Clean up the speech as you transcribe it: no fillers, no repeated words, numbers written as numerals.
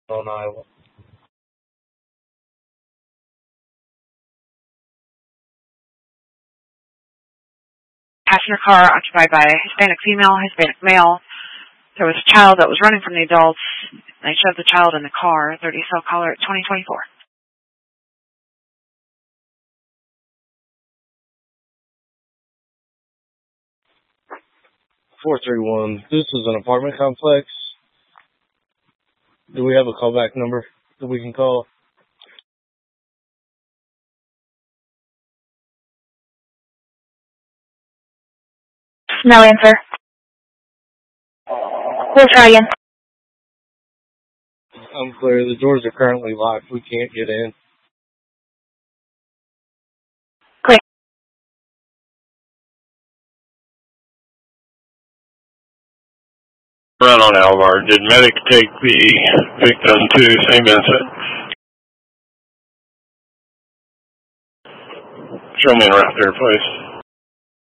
on Iowa. Passenger car occupied by a Hispanic female, Hispanic male. There was a child that was running from the adults. They shoved the child in the car. 30 cell caller at 2024. 431. This is an apartment complex. Do we have a callback number that we can call? No answer. We'll try again. I'm clear. The doors are currently locked. We can't get in. Clear. Run on Alvar. Did medic take the victim to St. Vincent? Show me around there, please.